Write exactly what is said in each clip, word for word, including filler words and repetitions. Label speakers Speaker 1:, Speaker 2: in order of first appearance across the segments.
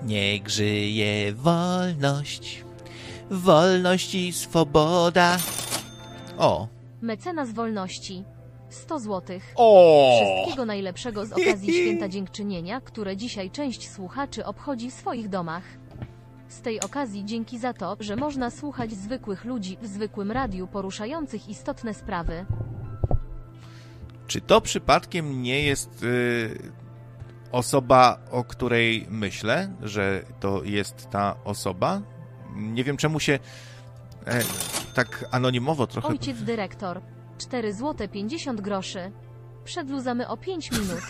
Speaker 1: Niech żyje wolność, wolność i swoboda. O.
Speaker 2: Mecenas wolności. sto złotych.
Speaker 1: O!
Speaker 2: Wszystkiego najlepszego z okazji Święta Dziękczynienia, które dzisiaj część słuchaczy obchodzi w swoich domach. Z tej okazji dzięki za to, że można słuchać zwykłych ludzi w zwykłym radiu poruszających istotne sprawy.
Speaker 1: Czy to przypadkiem nie jest y, osoba, o której myślę, że to jest ta osoba? Nie wiem, czemu się e, tak anonimowo trochę...
Speaker 2: Ojciec dyrektor. cztery złote pięćdziesiąt groszy. Przedluzamy o pięć minut.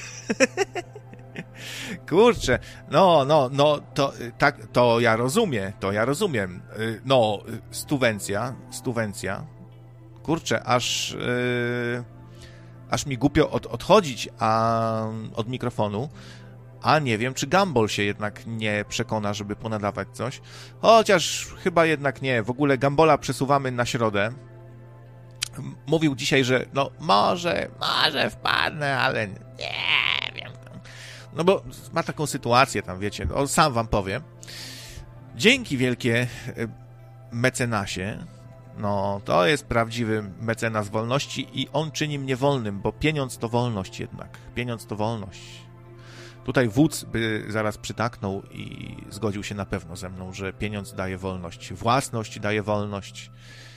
Speaker 1: Kurczę, no, no, no, to, tak, to ja rozumiem, to ja rozumiem. No, stuwencja, stuwencja. Kurczę, aż, yy, aż mi głupio od, odchodzić a, od mikrofonu, a nie wiem, czy Gumball się jednak nie przekona, żeby ponadawać coś. Chociaż chyba jednak nie, w ogóle Gumballa przesuwamy na środę. Mówił dzisiaj, że no może, może wpadnę, ale nie wiem. No bo ma taką sytuację tam, wiecie, no, sam wam powiem. Dzięki wielkie mecenasie, no to jest prawdziwy mecenas wolności i on czyni mnie wolnym, bo pieniądz to wolność jednak. Pieniądz to wolność. Tutaj wódz by zaraz przytaknął i zgodził się na pewno ze mną, że pieniądz daje wolność, własność daje wolność.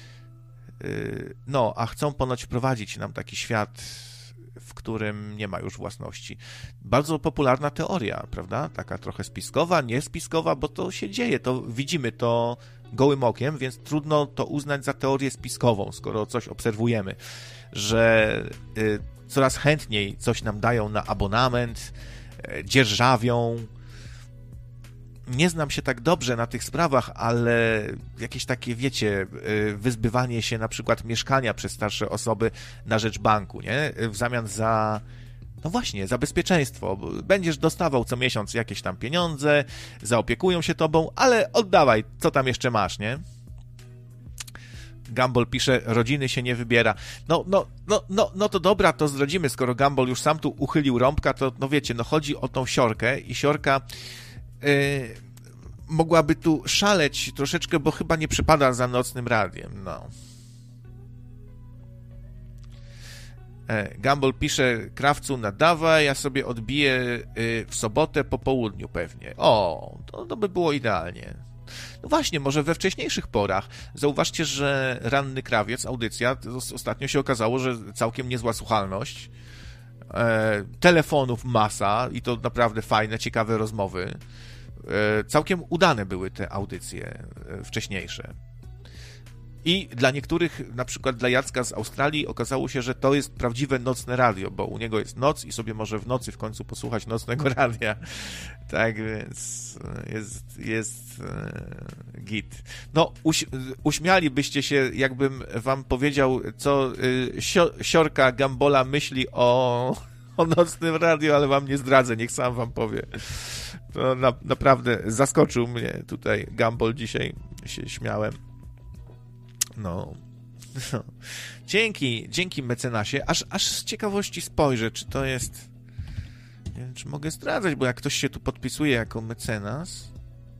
Speaker 1: No, a chcą ponoć wprowadzić nam taki świat, w którym nie ma już własności. Bardzo popularna teoria, prawda? Taka trochę spiskowa, niespiskowa, bo to się dzieje, to widzimy to gołym okiem, więc trudno to uznać za teorię spiskową, skoro coś obserwujemy, że y, coraz chętniej coś nam dają na abonament, y, dzierżawią. Nie znam się tak dobrze na tych sprawach, ale jakieś takie, wiecie, wyzbywanie się na przykład mieszkania przez starsze osoby na rzecz banku, nie? W zamian za, no właśnie, za bezpieczeństwo. Będziesz dostawał co miesiąc jakieś tam pieniądze, zaopiekują się tobą, ale oddawaj, co tam jeszcze masz, nie? Gumball pisze, rodziny się nie wybiera. No, no, no, no, no to dobra, to zrodzimy, skoro Gumball już sam tu uchylił rąbka, to no wiecie, no chodzi o tą siorkę i siorka Yy, mogłaby tu szaleć troszeczkę, bo chyba nie przypada za nocnym radiem, no. E, Gumball pisze, krawcu nadawaj, ja sobie odbiję yy, w sobotę po południu pewnie. O, to, to by było idealnie. No właśnie, może we wcześniejszych porach. Zauważcie, że Ranny Krawiec, audycja, ostatnio się okazało, że całkiem niezła słuchalność. E, telefonów masa i to naprawdę fajne, ciekawe rozmowy. E, całkiem udane były te audycje e, wcześniejsze. I dla niektórych, na przykład dla Jacka z Australii, okazało się, że to jest prawdziwe nocne radio, bo u niego jest noc i sobie może w nocy w końcu posłuchać nocnego radia. Tak więc jest, jest e, git. No, uś, uśmialibyście się, jakbym wam powiedział, co e, sio, siorka Gumballa myśli o, o nocnym radiu, ale wam nie zdradzę, niech sam wam powie. To na, naprawdę zaskoczył mnie tutaj Gumball dzisiaj, się śmiałem. No. no. Dzięki, dzięki mecenasie. Aż, aż z ciekawości spojrzę, czy to jest... Nie wiem, czy mogę zdradzać, bo jak ktoś się tu podpisuje jako mecenas...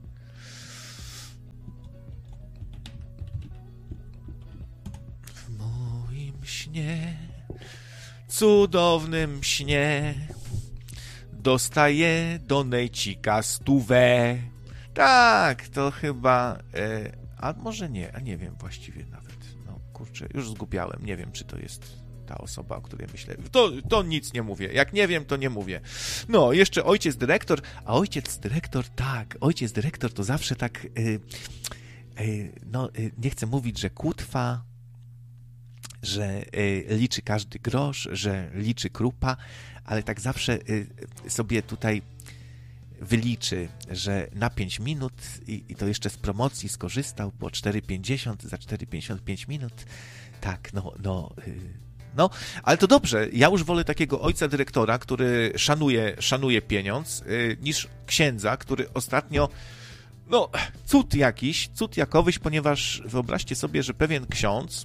Speaker 1: W moim śnie, cudownym śnie, dostaję donejcika stówę. Tak, to chyba... E, a może nie, a nie wiem właściwie nawet. No kurczę, już zgubiałem. Nie wiem, czy to jest ta osoba, o której myślę. To, to nic nie mówię. Jak nie wiem, to nie mówię. No, jeszcze ojciec dyrektor. A ojciec dyrektor, tak, ojciec dyrektor to zawsze tak, yy, yy, no, yy, nie chcę mówić, że kłótwa, że yy, liczy każdy grosz, że liczy krupa, ale tak zawsze yy, sobie tutaj wyliczy, że na pięć minut i, i to jeszcze z promocji skorzystał, po cztery pięćdziesiąt za cztery pięćdziesiąt pięć minut. Tak, no, no, yy, no, ale to dobrze. Ja już wolę takiego ojca dyrektora, który szanuje, szanuje pieniądz, yy, niż księdza, który ostatnio, no, cud jakiś, cud jakowyś, ponieważ wyobraźcie sobie, że pewien ksiądz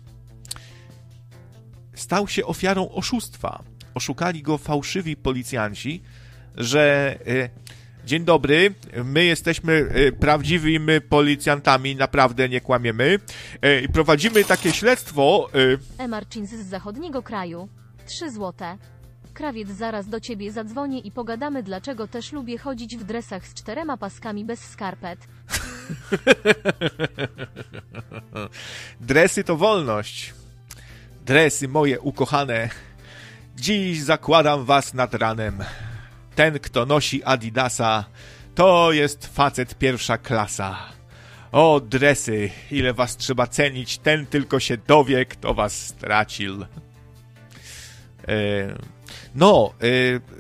Speaker 1: stał się ofiarą oszustwa. Oszukali go fałszywi policjanci, że yy, Dzień dobry, my jesteśmy y, prawdziwymi policjantami, naprawdę nie kłamiemy. Y, I prowadzimy takie śledztwo... Y...
Speaker 2: Emarcins z zachodniego kraju. Trzy złote. Krawiec, zaraz do ciebie zadzwonię i pogadamy, dlaczego też lubię chodzić w dresach z czterema paskami bez skarpet.
Speaker 1: Dresy to wolność. Dresy moje ukochane. Dziś zakładam was nad ranem. Ten, kto nosi Adidasa, to jest facet pierwsza klasa. O, dresy, ile was trzeba cenić, ten tylko się dowie, kto was stracił. E, no, e,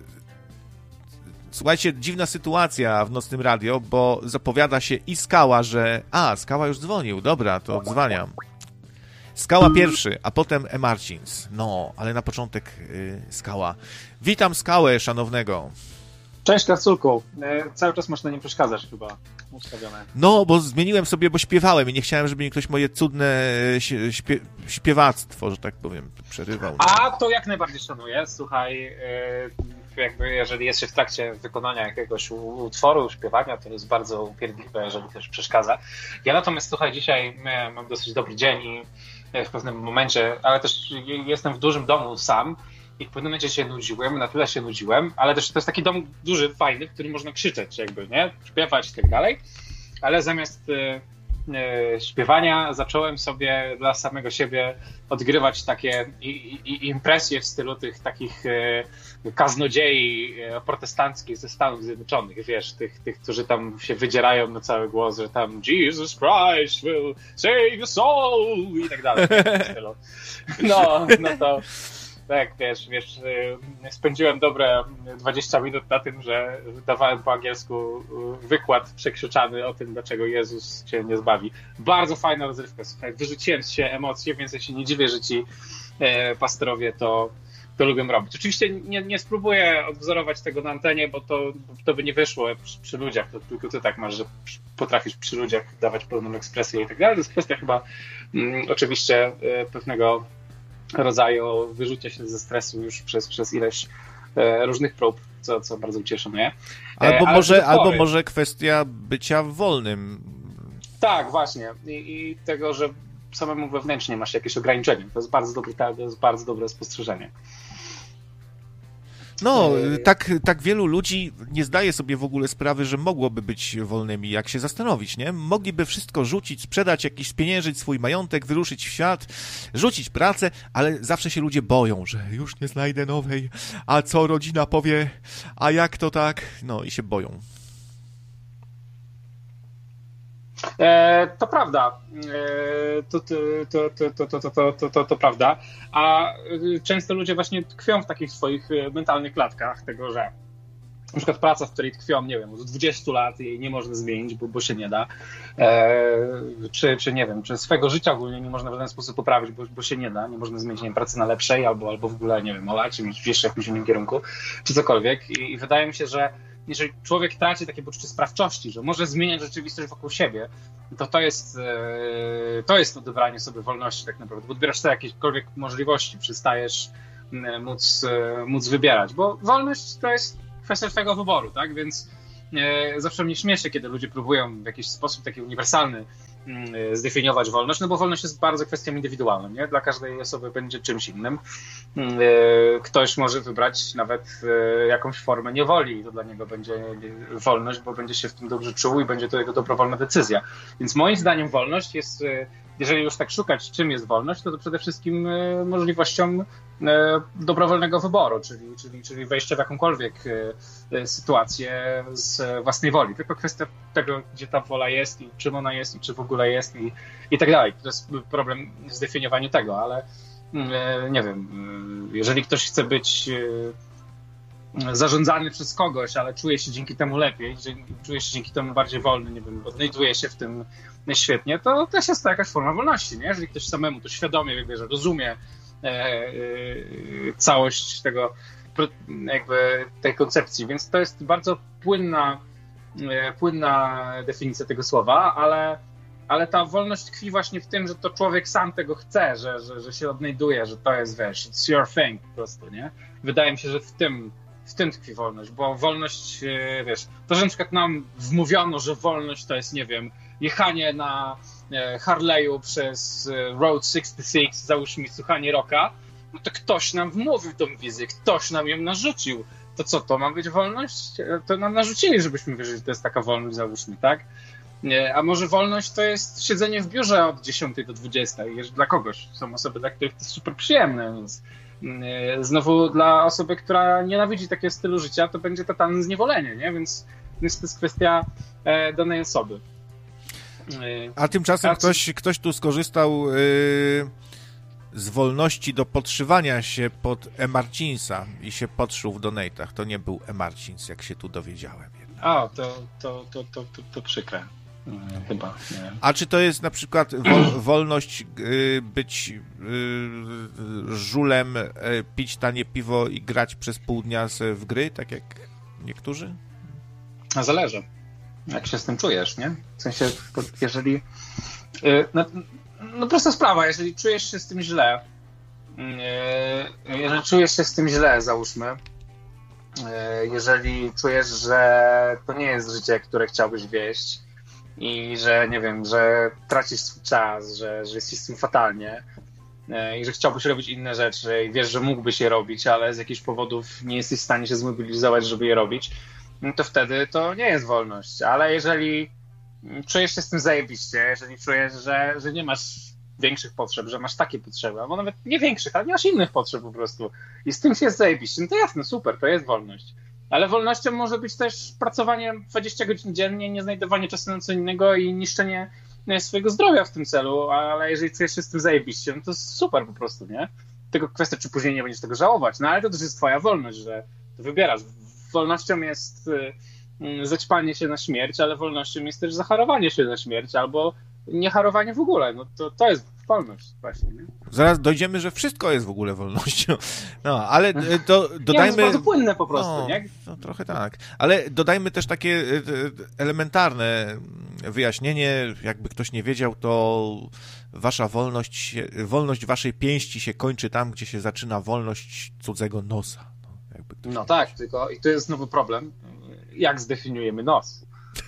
Speaker 1: słuchajcie, dziwna sytuacja w Nocnym Radio, bo zapowiada się i Skała, że... A, Skała już dzwonił, dobra, to odzwaniam. Skała pierwszy, a potem Emarcins. No, ale na początek y, Skała. Witam Skałę szanownego.
Speaker 3: Cześć Krawculku. E, cały czas masz na nim przeszkadzasz chyba ustawione.
Speaker 1: No, bo zmieniłem sobie, bo śpiewałem i nie chciałem, żeby mi ktoś moje cudne śpie śpiewactwo, że tak powiem, przerywał.
Speaker 3: A to jak najbardziej szanuję. Słuchaj, e, jakby jeżeli jest się w trakcie wykonania jakiegoś utworu, śpiewania, to jest bardzo upierdliwe, jeżeli też przeszkadza. Ja natomiast, słuchaj, dzisiaj mam dosyć dobry dzień i w pewnym momencie, ale też jestem w dużym domu sam i w pewnym momencie się nudziłem, na tyle się nudziłem, ale też to jest taki dom duży, fajny, w którym można krzyczeć jakby, nie? Śpiewać i tak dalej, ale zamiast e, e, śpiewania zacząłem sobie dla samego siebie odgrywać takie i, i, impresje w stylu tych takich e, kaznodziei protestanckich ze Stanów Zjednoczonych, wiesz, tych, tych, którzy tam się wydzierają na cały głos, że tam Jesus Christ will save your soul i tak dalej. No, no to tak, wiesz, wiesz, spędziłem dobre dwadzieścia minut na tym, że dawałem po angielsku wykład przekrzyczany o tym, dlaczego Jezus cię nie zbawi. Bardzo fajna rozrywka, słuchaj, wyrzuciłem z siebie emocje, więc ja się nie dziwię, że ci e, pastorowie to to lubię robić. Oczywiście nie, nie spróbuję odwzorować tego na antenie, bo to, to by nie wyszło przy, przy ludziach, to tylko ty tak masz, że potrafisz przy ludziach dawać pełną ekspresję i tak dalej. To jest kwestia chyba mm, oczywiście y, pewnego rodzaju wyrzucia się ze stresu już przez, przez ileś y, różnych prób, co, co bardzo cieszy mnie.
Speaker 1: Albo, e, może, albo może kwestia bycia wolnym.
Speaker 3: Tak, właśnie. I, i tego, że samemu wewnętrznie masz jakieś ograniczenie. To jest bardzo dobre, to jest bardzo dobre spostrzeżenie.
Speaker 1: No, tak, tak wielu ludzi nie zdaje sobie w ogóle sprawy, że mogłoby być wolnymi, jak się zastanowić, nie? Mogliby wszystko rzucić, sprzedać, jakiś spieniężyć swój majątek, wyruszyć w świat, rzucić pracę, ale zawsze się ludzie boją, że już nie znajdę nowej, a co rodzina powie, a jak to tak? No i się boją.
Speaker 3: E, to prawda. E, to, to, to, to, to, to, to, to, to prawda. A często ludzie właśnie tkwią w takich swoich mentalnych klatkach tego, że na przykład praca, w której tkwią, nie wiem, od dwudziestu lat jej nie można zmienić, bo, bo się nie da. E, czy, czy nie wiem, czy swego życia ogólnie nie można w żaden sposób poprawić, bo, bo się nie da. Nie można zmienić nie wiem, pracy na lepszej albo, albo w ogóle, nie wiem, olać, czy mieć jeszcze w jakimś innym kierunku, czy cokolwiek. I, i wydaje mi się, że jeżeli człowiek traci takie poczucie sprawczości, że może zmieniać rzeczywistość wokół siebie, to to jest, to jest odebranie sobie wolności tak naprawdę. Bo odbierasz sobie jakiekolwiek możliwości, przestajesz móc, móc wybierać, bo wolność to jest kwestia twojego wyboru, tak? Więc zawsze mnie śmieszy, kiedy ludzie próbują w jakiś sposób taki uniwersalny zdefiniować wolność, no bo wolność jest bardzo kwestią indywidualną, nie? Dla każdej osoby będzie czymś innym. Ktoś może wybrać nawet jakąś formę niewoli i to dla niego będzie wolność, bo będzie się w tym dobrze czuł i będzie to jego dobrowolna decyzja. Więc moim zdaniem wolność jest, jeżeli już tak szukać, czym jest wolność, to, to przede wszystkim możliwością dobrowolnego wyboru, czyli, czyli, czyli wejścia w jakąkolwiek sytuację z własnej woli. Tylko kwestia tego, gdzie ta wola jest i czym ona jest i czy w ogóle jest i, i tak dalej. To jest problem w zdefiniowaniu tego, ale nie wiem, jeżeli ktoś chce być zarządzany przez kogoś, ale czuje się dzięki temu lepiej, czuje się dzięki temu bardziej wolny, nie wiem, odnajduje się w tym świetnie, to też jest to jakaś forma wolności, nie? Jeżeli ktoś samemu to świadomie wybierze, rozumie e, e, całość tego, jakby tej koncepcji, więc to jest bardzo płynna, e, płynna definicja tego słowa, ale, ale ta wolność tkwi właśnie w tym, że to człowiek sam tego chce, że, że, że się odnajduje, że to jest, wiesz, it's your thing po prostu, nie? Wydaje mi się, że w tym w tym tkwi wolność, bo wolność, wiesz, to, że na przykład nam wmówiono, że wolność to jest, nie wiem, jechanie na Harley'u przez Road sześćdziesiąt sześć, załóżmy słuchanie rocka, no to ktoś nam wmówił tą wizję, ktoś nam ją narzucił. To co, to ma być wolność? To nam narzucili, żebyśmy wierzyli, że to jest taka wolność, załóżmy, tak? A może wolność to jest siedzenie w biurze od dziesiątej do dwudziestej, dla kogoś. Są osoby, dla których to jest super przyjemne, więc znowu dla osoby, która nienawidzi takiego stylu życia, to będzie totalne zniewolenie, nie? Więc, więc to jest kwestia danej osoby.
Speaker 1: A tymczasem
Speaker 3: A czy...
Speaker 1: ktoś, ktoś tu skorzystał yy, z wolności do podszywania się pod E. Marcinsa i się podszył w donatach. To nie był E. Marcins, jak się tu dowiedziałem. Jednak.
Speaker 3: A, to, to, to, to, to, to przykre. Chyba, nie.
Speaker 1: A czy to jest na przykład wol, wolność y, być y, żulem, y, pić tanie piwo i grać przez pół dnia w gry, tak jak niektórzy?
Speaker 3: A zależy, jak się z tym czujesz, nie? W sensie, jeżeli... Y, no, no prosta sprawa, jeżeli czujesz się z tym źle, y, jeżeli czujesz się z tym źle, załóżmy, y, jeżeli czujesz, że to nie jest życie, które chciałbyś wieść, i że, nie wiem, że tracisz swój czas, że, że jesteś z tym fatalnie i że chciałbyś robić inne rzeczy i wiesz, że mógłbyś je robić, ale z jakichś powodów nie jesteś w stanie się zmobilizować, żeby je robić, to wtedy to nie jest wolność. Ale jeżeli czujesz się z tym zajebiście, jeżeli czujesz, że, że nie masz większych potrzeb, że masz takie potrzeby, albo nawet nie większych, ale nie masz innych potrzeb po prostu i z tym się jest zajebiście, no to jasne, super, to jest wolność. Ale wolnością może być też pracowanie dwadzieścia godzin dziennie, nie znajdowanie czasu na co innego i niszczenie swojego zdrowia w tym celu, ale jeżeli czujesz się z tym zajebiście, no to super po prostu, nie? Tylko kwestia, czy później nie będziesz tego żałować. No ale to też jest twoja wolność, że to wybierasz. Wolnością jest zaćpanie się na śmierć, ale wolnością jest też zaharowanie się na śmierć albo nie harowanie w ogóle. No to, to jest wolność właśnie, nie?
Speaker 1: Zaraz dojdziemy, że wszystko jest w ogóle wolnością. No, ale to dodajmy... Nie, to jest
Speaker 3: bardzo płynne po prostu,
Speaker 1: no,
Speaker 3: nie?
Speaker 1: No trochę tak. Ale dodajmy też takie elementarne wyjaśnienie, jakby ktoś nie wiedział, to wasza wolność, wolność waszej pięści się kończy tam, gdzie się zaczyna wolność cudzego nosa. No, jakby
Speaker 3: no tak, tylko i to jest znowu problem, jak zdefiniujemy nos.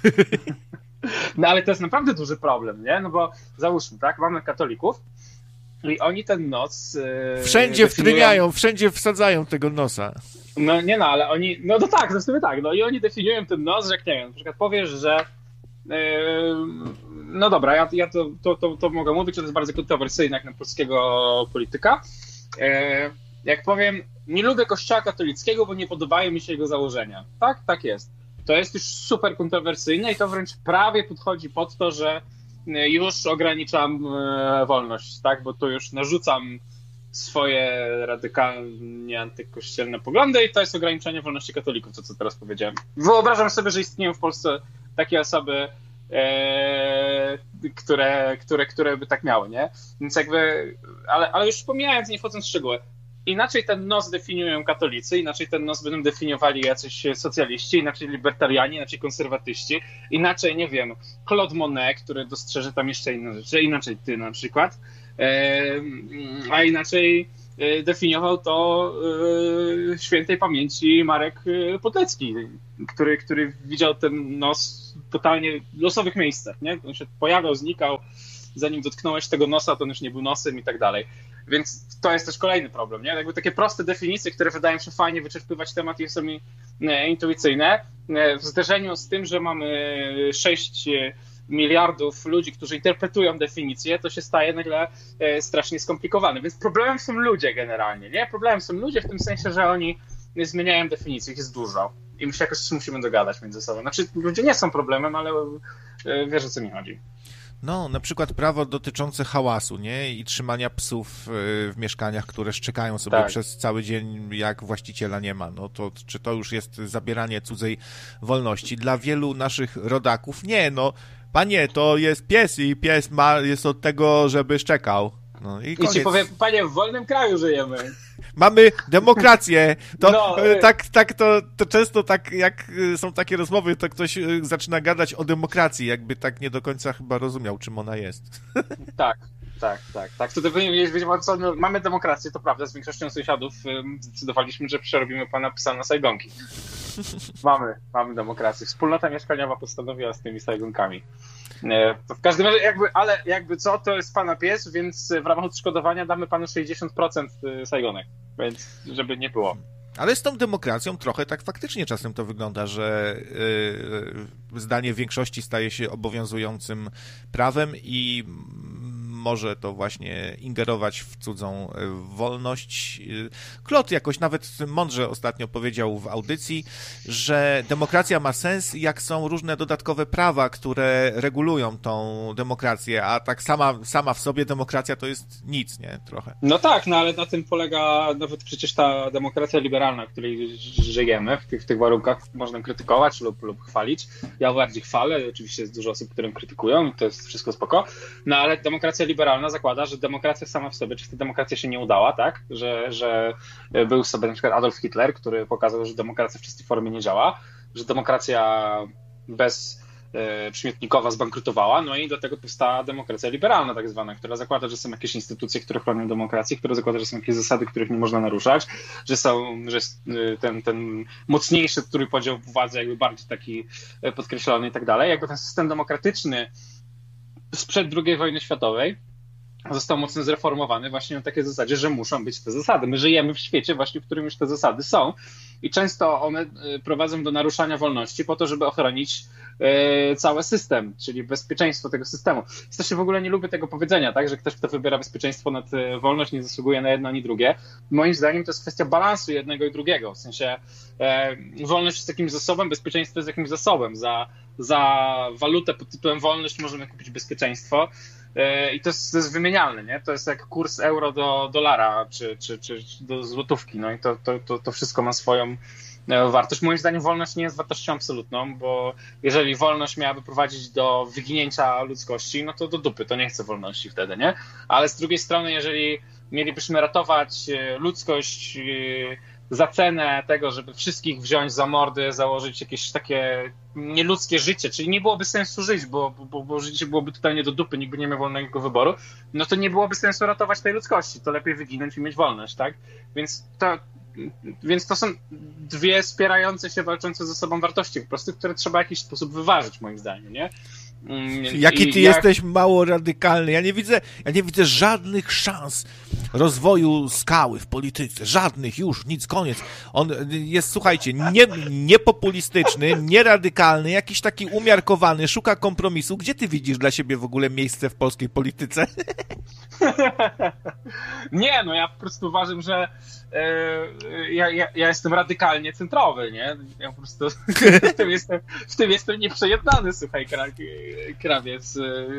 Speaker 3: No ale to jest naprawdę duży problem, nie? No bo załóżmy, tak, mamy katolików i oni ten nos... Yy,
Speaker 1: wszędzie
Speaker 3: definiują...
Speaker 1: wtryniają, wszędzie wsadzają tego nosa.
Speaker 3: No nie no, ale oni... No to tak, no w sumie tak, no i oni definiują ten nos, że jak nie wiem, na przykład powiesz, że yy, no dobra, ja, ja to, to, to, to mogę mówić, to jest bardzo kontrowersyjne jak na polskiego polityka. Yy, jak powiem, nie lubię kościoła katolickiego, bo nie podobają mi się jego założenia. Tak? Tak jest. To jest już super kontrowersyjne i to wręcz prawie podchodzi pod to, że już ograniczam wolność, tak? Bo tu już narzucam swoje radykalnie antykościelne poglądy i to jest ograniczenie wolności katolików, to co teraz powiedziałem. Wyobrażam sobie, że istnieją w Polsce takie osoby, e, które, które, które by tak miały, nie? Więc jakby, ale, ale już pomijając, nie wchodząc w szczegóły, inaczej ten nos definiują katolicy, inaczej ten nos będą definiowali jacyś socjaliści, inaczej libertarianie, inaczej konserwatyści, inaczej, nie wiem, Claude Monet, który dostrzeże tam jeszcze inne rzeczy, inaczej ty na przykład, a inaczej definiował to świętej pamięci Marek Podlecki, który, który widział ten nos w totalnie losowych miejscach, nie? On się pojawiał, znikał, zanim dotknąłeś tego nosa, to on już nie był nosem i tak dalej. Więc to jest też kolejny problem, nie? Jakby takie proste definicje, które wydają się fajnie wyczerpywać temat i są mi intuicyjne, w zderzeniu z tym, że mamy sześć miliardów ludzi, którzy interpretują definicje, to się staje nagle strasznie skomplikowane. Więc problemem są ludzie generalnie, nie? Problemem są ludzie w tym sensie, że oni zmieniają definicje, ich jest dużo i my się jakoś musimy dogadać między sobą. Znaczy ludzie nie są problemem, ale wiesz, o co mi chodzi.
Speaker 1: No, na przykład prawo dotyczące hałasu, nie? I trzymania psów w mieszkaniach, które szczekają sobie tak przez cały dzień, jak właściciela nie ma. No to czy to już jest zabieranie cudzej wolności? Dla wielu naszych rodaków nie, no panie, to jest pies i pies ma, jest od tego, żeby szczekał. No i,
Speaker 3: I ci powiem, panie, w wolnym kraju żyjemy.
Speaker 1: Mamy demokrację. To,
Speaker 3: no,
Speaker 1: tak, tak, to, to często tak, jak są takie rozmowy, to ktoś zaczyna gadać o demokracji, jakby tak nie do końca chyba rozumiał, czym ona jest.
Speaker 3: Tak. tak, tak, tak. To powinien wiedzieć, co no, mamy demokrację, to prawda, z większością sąsiadów um, zdecydowaliśmy, że przerobimy pana psa na sajgonki. mamy, mamy demokrację. Wspólnota mieszkaniowa postanowiła z tymi sajgonkami. E, to w każdym razie, jakby, ale jakby co, to jest pana pies, więc w ramach odszkodowania damy panu sześćdziesiąt procent sajgonek, więc żeby nie było.
Speaker 1: Ale z tą demokracją trochę tak faktycznie czasem to wygląda, że yy, zdanie większości staje się obowiązującym prawem i może to właśnie ingerować w cudzą wolność. Klot jakoś nawet mądrze ostatnio powiedział w audycji, że demokracja ma sens, jak są różne dodatkowe prawa, które regulują tą demokrację, a tak sama, sama w sobie demokracja to jest nic, nie? Trochę.
Speaker 3: No tak, no ale na tym polega nawet przecież ta demokracja liberalna, w której żyjemy, w tych, w tych warunkach można krytykować lub, lub chwalić. Ja bardziej chwalę, oczywiście jest dużo osób, które krytykują i to jest wszystko spoko, no ale demokracja liberalna zakłada, że demokracja sama w sobie, czy ta demokracja się nie udała, tak? Że, że był sobie na przykład Adolf Hitler, który pokazał, że demokracja w czystej formie nie działa, że demokracja bez e, przymiotnikowa zbankrutowała, no i do tego powstała demokracja liberalna tak zwana, która zakłada, że są jakieś instytucje, które chronią demokrację, które zakłada, że są jakieś zasady, których nie można naruszać, że są, że ten, ten mocniejszy trójpodział władzy jakby bardziej taki podkreślony i tak dalej. Jakby ten system demokratyczny sprzed drugiej wojny światowej został mocno zreformowany właśnie na takiej zasadzie, że muszą być te zasady. My żyjemy w świecie właśnie, w którym już te zasady są i często one prowadzą do naruszania wolności po to, żeby ochronić e, cały system, czyli bezpieczeństwo tego systemu. I też się w ogóle nie lubię tego powiedzenia, tak, że ktoś, kto wybiera bezpieczeństwo nad wolność, nie zasługuje na jedno ani drugie. Moim zdaniem to jest kwestia balansu jednego i drugiego. W sensie e, wolność jest jakimś zasobem, bezpieczeństwo jest jakimś zasobem. Za, za walutę pod tytułem wolność możemy kupić bezpieczeństwo. I to jest, to jest wymienialne, nie? To jest jak kurs euro do dolara, czy, czy, czy do złotówki, no i to, to, to, to wszystko ma swoją wartość. Moim zdaniem wolność nie jest wartością absolutną, bo jeżeli wolność miałaby prowadzić do wyginięcia ludzkości, no to do dupy, to nie chcę wolności wtedy, nie? Ale z drugiej strony, jeżeli mielibyśmy ratować ludzkość za cenę tego, żeby wszystkich wziąć za mordy, założyć jakieś takie nieludzkie życie, czyli nie byłoby sensu żyć, bo, bo, bo życie byłoby totalnie do dupy, nikt by nie miał wolnego wyboru, no to nie byłoby sensu ratować tej ludzkości, to lepiej wyginąć i mieć wolność, tak? Więc to, więc to są dwie spierające się, walczące ze sobą wartości, po prostu, które trzeba w jakiś sposób wyważyć, moim zdaniem, nie?
Speaker 1: Jaki ty
Speaker 3: I
Speaker 1: jesteś jak... mało radykalny. Ja nie widzę, ja nie widzę żadnych szans rozwoju skały w polityce. Żadnych już, nic, koniec. On jest, słuchajcie, nie, niepopulistyczny, nieradykalny, jakiś taki umiarkowany, szuka kompromisu. Gdzie ty widzisz dla siebie w ogóle miejsce w polskiej polityce?
Speaker 3: Nie, no ja po prostu uważam, że e, ja, ja, ja jestem radykalnie centrowy, nie? Ja po prostu w tym jestem, w tym jestem nieprzejednany, słuchaj, krawiec.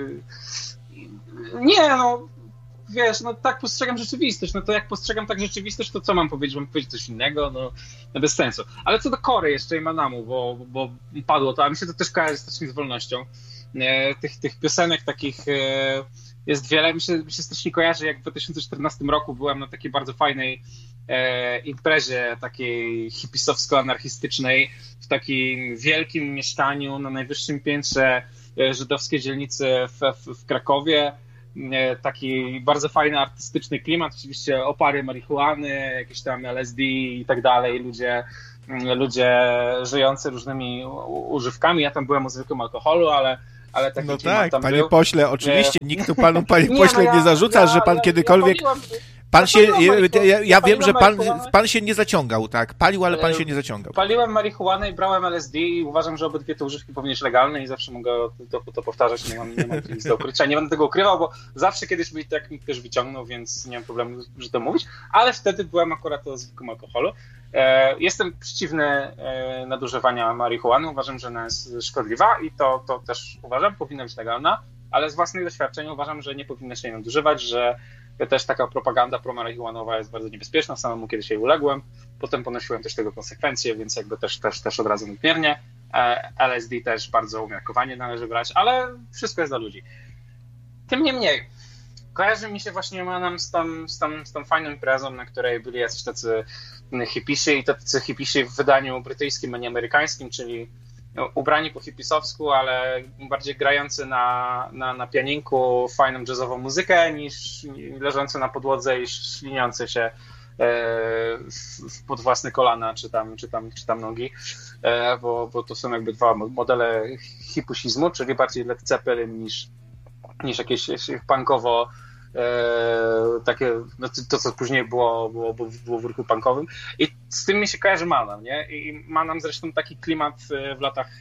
Speaker 3: Nie, no wiesz, no tak postrzegam rzeczywistość, no to jak postrzegam tak rzeczywistość, to co mam powiedzieć? Mam powiedzieć coś innego? No, no bez sensu. Ale co do Kory jeszcze i Manamu, bo, bo padło to, a mi się to też kojarzy strasznie z wolnością. E, tych, tych piosenek takich e, jest wiele. Mi się, mi się strasznie kojarzy, jak w dwa tysiące czternastym roku byłem na takiej bardzo fajnej e, imprezie, takiej hipisowsko-anarchistycznej, w takim wielkim mieszkaniu na najwyższym piętrze e, żydowskiej dzielnicy w, w, w Krakowie. E, taki bardzo fajny, artystyczny klimat, oczywiście opary marihuany, jakieś tam L S D i tak dalej, ludzie, ludzie żyjący różnymi używkami. Ja tam byłem o zwykłym alkoholu, ale ale taki
Speaker 1: no tak,
Speaker 3: tam
Speaker 1: panie
Speaker 3: był.
Speaker 1: pośle, oczywiście
Speaker 3: Nie.
Speaker 1: nikt tu panu, panie
Speaker 3: Nie,
Speaker 1: pośle,
Speaker 3: no ja,
Speaker 1: nie zarzuca,
Speaker 3: ja,
Speaker 1: że pan
Speaker 3: ja,
Speaker 1: kiedykolwiek...
Speaker 3: Ja paliłem,
Speaker 1: Pan
Speaker 3: ja
Speaker 1: się,
Speaker 3: paliłem
Speaker 1: ja, ja, ja wiem, że pan,
Speaker 3: marihuanę.
Speaker 1: pan się nie zaciągał, tak? Palił, ale pan się nie zaciągał.
Speaker 3: Paliłem marihuanę i brałem L S D i uważam, że obydwie te używki powinny być legalne i zawsze mogę to, to powtarzać, nie mam, nie mam nic do ukrycia. Nie będę tego ukrywał, bo zawsze kiedyś mi tak mi też wyciągnął, więc nie mam problemu, że to mówić, ale wtedy byłem akurat o zwykłym alkoholu. E, jestem przeciwny e, nadużywania marihuany, uważam, że ona jest szkodliwa i to, to też uważam, powinna być legalna, ale z własnych doświadczeń uważam, że nie powinna się jej nadużywać, że też taka propaganda promarihuanowa jest bardzo niebezpieczna, samemu kiedyś jej uległem, potem ponosiłem też tego konsekwencje, więc jakby też, też, też od razu nadmiernie. L S D też bardzo umiarkowanie należy brać, ale wszystko jest dla ludzi. Tym niemniej, kojarzy mi się właśnie nam z tą, z, tą, z tą fajną imprezą, na której byli jacyś tacy hipisi i tacy hipisi w wydaniu brytyjskim, a nie amerykańskim, czyli ubrani po hipisowsku, ale bardziej grający na, na, na pianinku fajną jazzową muzykę niż leżący na podłodze i śliniący się w pod własne kolana czy tam, czy tam, czy tam nogi, bo, bo to są jakby dwa modele hipusizmu, czyli bardziej Led Zeppelin niż, niż jakieś punkowo takie, no to co później było, było, było w ruchu punkowym i z tym mi się kojarzy Manam, nie? I Manam zresztą taki klimat w latach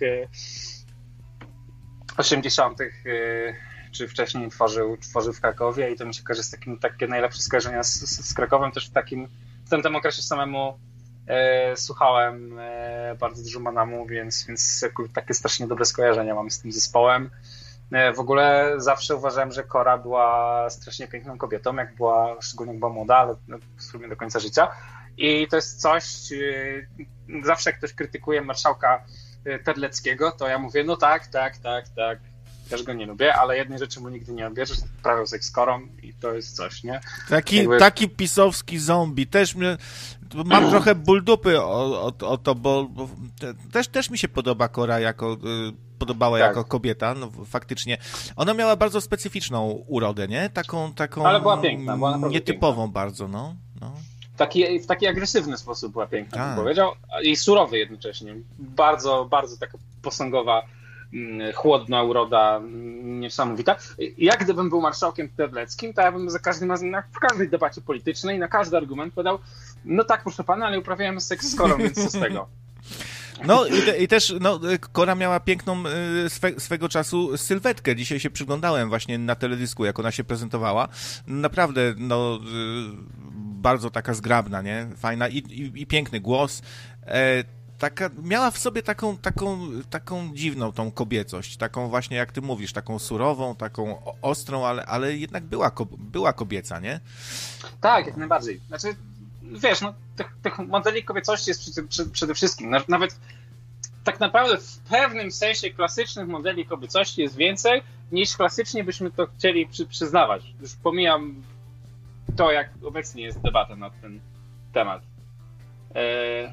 Speaker 3: osiemdziesiątych czy wcześniej tworzył, tworzył w Krakowie i to mi się kojarzy z takim, takie najlepsze skojarzenia z, z, z Krakowem, też w takim, w tamtym okresie samemu e, słuchałem e, bardzo dużo Manamu, więc, więc takie strasznie dobre skojarzenia mam z tym zespołem. E, w ogóle zawsze uważałem, że Kora była strasznie piękną kobietą, jak była, szczególnie jak była młoda, ale w sumie do końca życia. I to jest coś, e, zawsze jak ktoś krytykuje marszałka Terleckiego, to ja mówię, no tak, tak, tak, tak. Też go nie lubię, ale jednej rzeczy mu nigdy nie lubię, że prawiał seks z Korą i to jest coś, nie?
Speaker 1: Taki,
Speaker 3: Jakby... taki
Speaker 1: pisowski zombie. Też mnie, mam trochę ból dupy o, o, o to, bo, bo też, też mi się podoba Kora jako, podobała tak. jako kobieta, no faktycznie. Ona miała bardzo specyficzną urodę, nie? Taką, taką
Speaker 3: ale była piękna, była naprawdę
Speaker 1: nietypową
Speaker 3: piękna.
Speaker 1: bardzo, no. no.
Speaker 3: Taki, w taki agresywny sposób była piękna,
Speaker 1: tak.
Speaker 3: bym powiedział, i surowy jednocześnie. Bardzo, bardzo taka posągowa, chłodna uroda, niesamowita. Ja gdybym był marszałkiem Terleckim, to ja bym za każdym razem, w każdej debacie politycznej, na każdy argument podał, no tak, proszę pana, ale uprawiałem seks z Korą, więc co z tego?
Speaker 1: No i, te, i też no, Kora miała piękną swe, swego czasu sylwetkę. Dzisiaj się przyglądałem właśnie na teledysku, jak ona się prezentowała. Naprawdę, no, bardzo taka zgrabna, nie? Fajna i, i, i piękny głos. E, Taka, miała w sobie taką, taką, taką dziwną tą kobiecość, taką właśnie jak ty mówisz, taką surową, taką ostrą, ale, ale jednak była, była kobieca, nie?
Speaker 3: Tak, jak najbardziej. Znaczy, wiesz, no, tych, tych modeli kobiecości jest przede, przede, przede wszystkim. Nawet tak naprawdę w pewnym sensie klasycznych modeli kobiecości jest więcej, niż klasycznie byśmy to chcieli przy, przyznawać. Już pomijam to, jak obecnie jest debata na ten temat. E...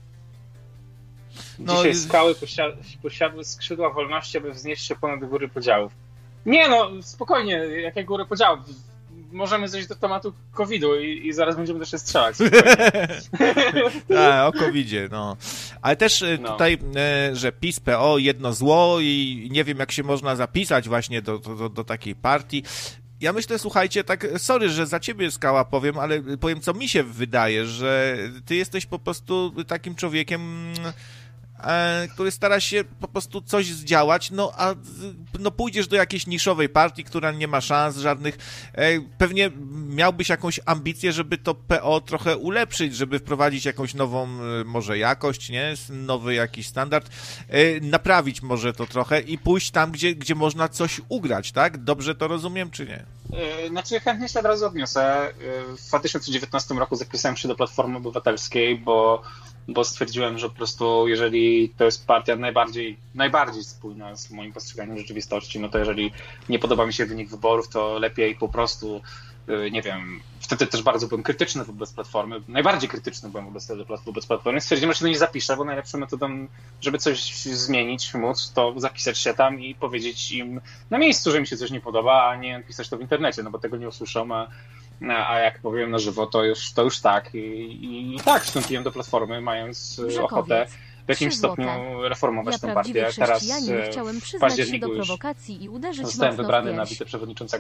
Speaker 3: Dzisiaj no, skały posiadły, posiadły skrzydła wolności, aby wznieść się ponad góry podziałów. Nie no, spokojnie, jakie góry podziałów? Możemy zejść do tematu kowida i, i zaraz będziemy też się strzelać.
Speaker 1: A, o kowidzie, no. Ale też no. tutaj, że PiS, P O, jedno zło i nie wiem, jak się można zapisać właśnie do, do, do takiej partii. Ja myślę, słuchajcie, tak, sorry, że za ciebie, Skała, powiem, ale powiem, co mi się wydaje, że ty jesteś po prostu takim człowiekiem, który stara się po prostu coś zdziałać, no a no pójdziesz do jakiejś niszowej partii, która nie ma szans żadnych, pewnie miałbyś jakąś ambicję, żeby to P O trochę ulepszyć, żeby wprowadzić jakąś nową może jakość, nie, nowy jakiś standard, naprawić może to trochę i pójść tam, gdzie, gdzie można coś ugrać, tak? Dobrze to rozumiem, czy nie?
Speaker 3: Znaczy chętnie się od razu odniosę. W dwa tysiące dziewiętnastym roku zapisałem się do Platformy Obywatelskiej, bo bo stwierdziłem, że po prostu jeżeli to jest partia najbardziej, najbardziej spójna z moim postrzeganiem rzeczywistości, no to jeżeli nie podoba mi się wynik wyborów, to lepiej po prostu, nie wiem, wtedy też bardzo byłem krytyczny wobec Platformy, najbardziej krytyczny byłem wobec, wobec Platformy, stwierdziłem, że się do niej zapiszę, bo najlepszą metodą, żeby coś zmienić, móc, to zapisać się tam i powiedzieć im na miejscu, że mi się coś nie podoba, a nie pisać to w internecie, no bo tego nie usłyszą, a A jak powiem na żywo, to już, to już tak. I, i tak wstąpiłem do Platformy, mając Brzekowiec. ochotę w jakimś stopniu reformować
Speaker 2: ja
Speaker 3: tę partię. Teraz
Speaker 2: chciałem
Speaker 3: w październiku
Speaker 2: się do prowokacji i uderzyć
Speaker 3: zostałem
Speaker 2: mocno
Speaker 3: wybrany
Speaker 2: w
Speaker 3: na
Speaker 2: pierś.
Speaker 3: wiceprzewodniczącego